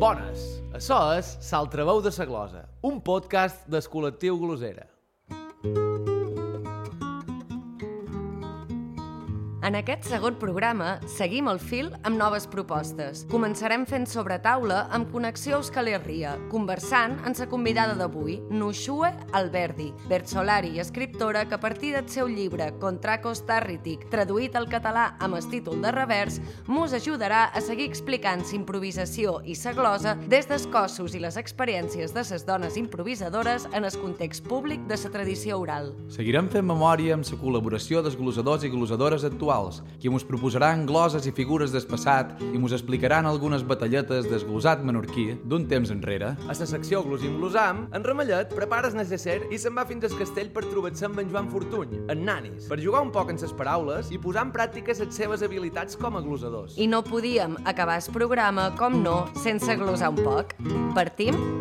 Bones! Açò és L'Altaveu de sa Glosa, un podcast del col·lectiu Glosera. En aquest segon programa seguim el fil amb noves propostes. Començarem fent sobre taula amb connexió a Euskal Herria, conversant amb la convidada d'avui, Nuxue Alberdi, versolari i escriptora que a partir del seu llibre Contracos Tàrritic, traduït al català amb el títol de revers, mos ajudarà a seguir explicant l'improvisació i la glosa des dels cossos i les experiències de les dones improvisadores en el context públic de la tradició oral. Seguirem fent memòria amb la col·laboració dels glosadors i glosadores actuals, que mos proposaran gloses i figures del passat i mos explicaran algunes batalletes del glosat menorquí d'un temps enrere. A la secció Glosim Glosam, en Ramellet prepara el necesser i se'n va fins al castell per trobar-se amb en Joan Fortuny, en nanis, per jugar un poc en ses paraules i posar en pràctica les seves habilitats com a glosadors. I no podíem acabar el programa, com no, sense glosar un poc. Partim?